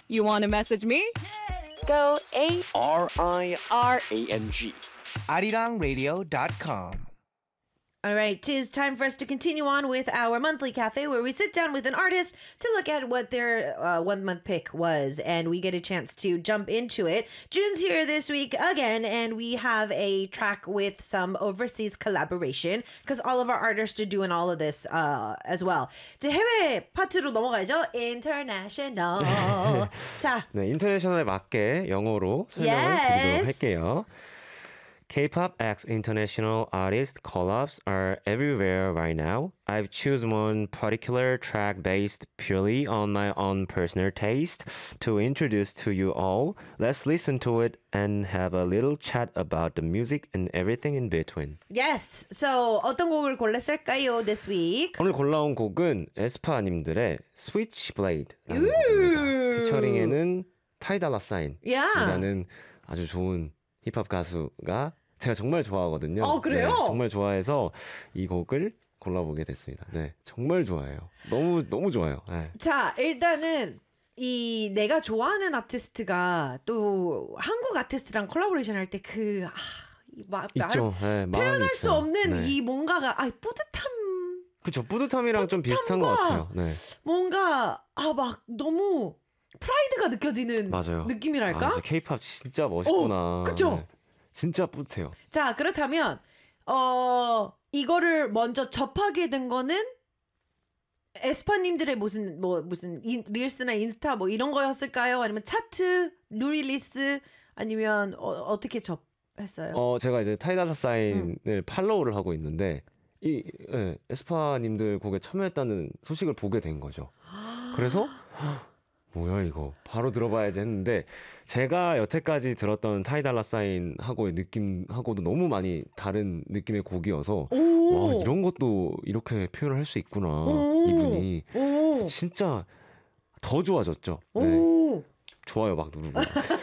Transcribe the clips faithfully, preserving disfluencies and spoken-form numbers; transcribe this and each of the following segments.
You want to message me? Go A R I R A N G. arirang radio dot com. All right, tis time for us to continue on with our monthly cafe where we sit down with an artist to look at what their uh, one month pick was and we get a chance to jump into it. June's here this week again and we have a track with some overseas collaboration because all of our artists are doing all of this uh, as well. 이제 해외 파트로 넘어가죠. International. 자, 네, 인터내셔널에 맞게 영어로 설명을 Yes. 드리도록 할게요. K-pop X international artist collabs are everywhere right now. I've chosen one particular track based purely on my own personal taste to introduce to you all. Let's listen to it and have a little chat about the music and everything in between. yes. So 어떤 곡을 골랐을까요 this week? 오늘 골라온 곡은 에스파님들의 Switchblade라는 곡입니다. 피처링에는 타이 달라 사인이라는 아주 좋은 힙합 가수가 제가 정말 좋아하거든요. 어, 그래요? 네, 정말 좋아해서 이 곡을 골라보게 됐습니다. 네, 정말 좋아해요. 너무 너무 좋아요. 네. 자, 일단은 이 내가 좋아하는 아티스트가 또 한국 아티스트랑 콜라보레이션 할 때 그 아, 막 있죠. 네, 마음이 표현할 수 있어요. 없는 네. 이 뭔가가 아 뿌듯함 그렇죠. 뿌듯함이랑 좀 비슷한 것 같아요. 네, 뭔가 아 막 너무 프라이드가 느껴지는 맞아요. 느낌이랄까? 아, 진짜 K-팝 진짜 멋있구나. 어, 그쵸? 네, 진짜 뿌듯해요. 자, 그렇다면 어 이거를 먼저 접하게 된 거는 에스파님들의 무슨 뭐 무슨 인, 릴스나 인스타 뭐 이런 거였을까요? 아니면 차트, 뉴릴리스 아니면 어, 어떻게 접했어요? 어, 제가 이제 타이 달라 사인을 팔로우를 하고 있는데 이 예, 에스파님들 곡에 참여했다는 소식을 보게 된 거죠. 그래서 뭐야 이거 바로 들어봐야지 했는데 제가 여태까지 들었던 타이 달라 사인하고의 느낌하고도 너무 많이 다른 느낌의 곡이어서 오. 와 이런 것도 이렇게 표현을 할 수 있구나 오. 이분이 오. 진짜 더 좋아졌죠. 네. 오. 좋아요 막 누르고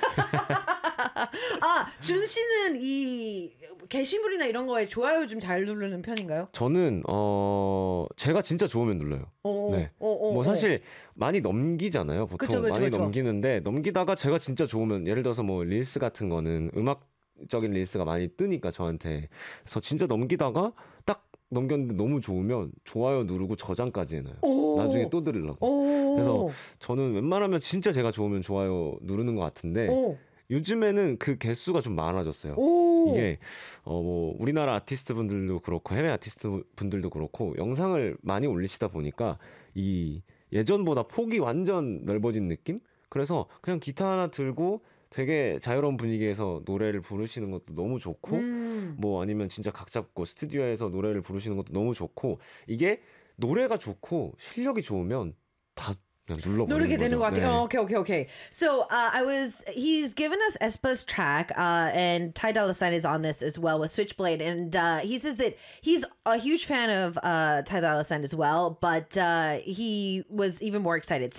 아, 준 씨는 이 게시물이나 이런 거에 좋아요 좀 잘 누르는 편인가요? 저는 어 제가 진짜 좋으면 눌러요. 어, 네. 어, 어, 뭐 어. 사실 많이 넘기잖아요. 보통 그쵸, 그쵸, 많이 그쵸. 넘기는데 넘기다가 제가 진짜 좋으면 예를 들어서 뭐 릴스 같은 거는 음악적인 릴스가 많이 뜨니까 저한테 그래서 진짜 넘기다가 딱 넘겼는데 너무 좋으면 좋아요 누르고 저장까지 해놔요. 오. 나중에 또 들으려고. 오. 그래서 저는 웬만하면 진짜 제가 좋으면 좋아요 누르는 것 같은데 오. 요즘에는 그 개수가 좀 많아졌어요. 오. 이게 어 뭐 우리나라 아티스트 분들도 그렇고 해외 아티스트 분들도 그렇고 영상을 많이 올리시다 보니까 이 예전보다 폭이 완전 넓어진 느낌? 그래서 그냥 기타 하나 들고 되게 자유로운 분위기에서 노래를 부르시는 것도 너무 좋고 음. 뭐 아니면 진짜 각 잡고 스튜디오에서 노래를 부르시는 것도 너무 좋고 이게 노래가 좋고 실력이 좋으면 다 그냥 눌러버리는 누르게 거죠. 되는 것 같아요. 네. Oh, okay, okay, okay. So uh, I was, he's given us Espa's track, uh, and Ty Dolla Sign is on this as well with Switchblade, and uh, he says that he's a huge fan of uh, Ty Dolla Sign as well, but uh, he was even more excited. So